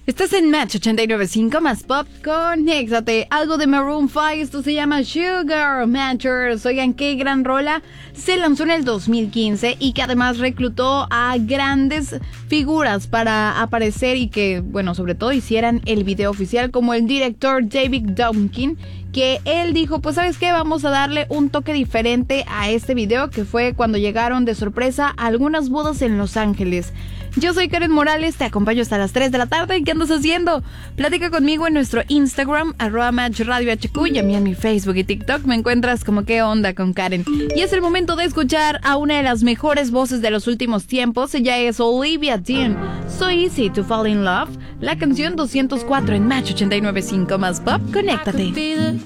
Estás en Match 89.5 más pop, conéctate. Algo de Maroon 5, esto se llama Sugar Matchers. Oigan, qué gran rola. Se lanzó en el 2015 y que además reclutó a grandes figuras para aparecer y que, bueno, sobre todo hicieran el video oficial, como el director David Duncan, que él dijo, pues ¿sabes qué? Vamos a darle un toque diferente a este video, que fue cuando llegaron de sorpresa a algunas bodas en Los Ángeles. Yo soy Karen Morales, te acompaño hasta las 3 de la tarde. ¿Qué andas haciendo? Platica conmigo en nuestro Instagram, @MatchRadioHQ, y a mí en mi Facebook y TikTok me encuentras como ¿Qué onda con Karen? Y es el momento de escuchar a una de las mejores voces de los últimos tiempos. Ella es Olivia Dean. So Easy to Fall in Love, la canción 204 en Match 89.5 más pop. Conéctate.